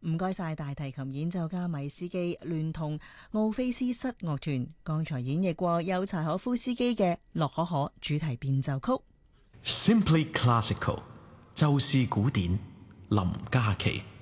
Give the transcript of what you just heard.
唔該晒大提琴演奏家米斯基聯同奧菲斯室樂團，剛才演繹過有柴可夫斯基嘅《洛可可》主題變奏曲。 Simply Classical， 就是古典，林嘉琪。